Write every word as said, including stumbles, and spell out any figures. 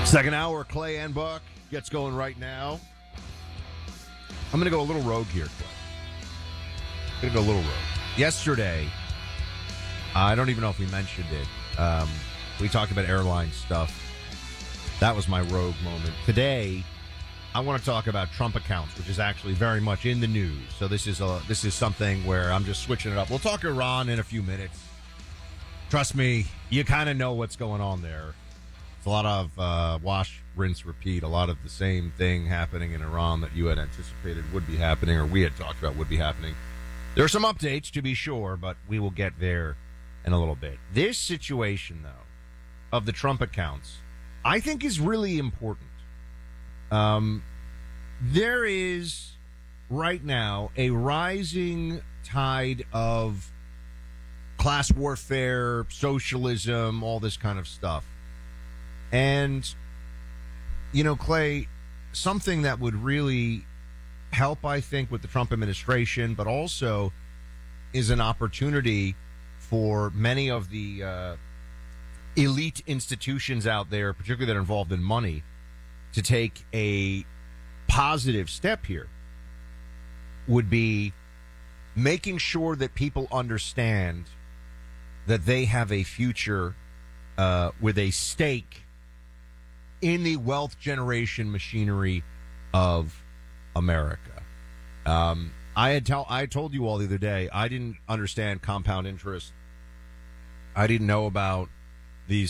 Second hour, Clay and Buck gets going right now. I'm going to go a little rogue here, Clay. I'm going to go a little rogue. Yesterday, I don't even know if we mentioned it. Um, we talked about airline stuff. That was my rogue moment. Today, I want to talk about Trump accounts, which is actually very much in the news. So this is a this is something where I'm just switching it up. We'll talk Iran in a few minutes. Trust me, you kind of know what's going on there. It's a lot of uh, wash, rinse, repeat. A lot of the same thing happening in Iran that you had anticipated would be happening, or we had talked about would be happening. There are some updates, to be sure, but we will get there in a little bit. This situation, though, of the Trump accounts, I think is really important. Um, there is, right now, a rising tide of class warfare, socialism, all this kind of stuff. And, you know, Clay, something that would really help, I think, with the Trump administration, but also is an opportunity for many of the uh, elite institutions out there, particularly that are involved in money, to take a positive step here, would be making sure that people understand that they have a future uh, with a stake in the wealth generation machinery of America. Um, I had tell I told you all the other day, I didn't understand compound interest. I didn't know about